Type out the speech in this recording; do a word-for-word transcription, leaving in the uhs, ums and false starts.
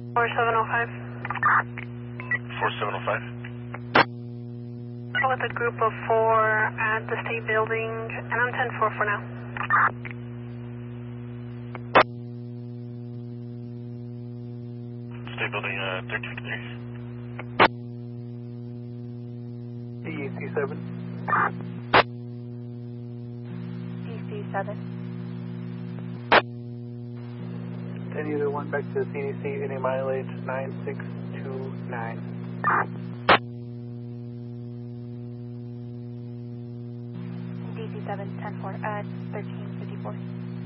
four seven oh five. four seven oh five. With a group of four at the state building, and I'm ten four for now. State building, uh, thirteen three. D E C seven. D C seven. ten either one back to the C D C, any mileage nine six two nine. D C seven, ten four, uh, thirteen fifty-four.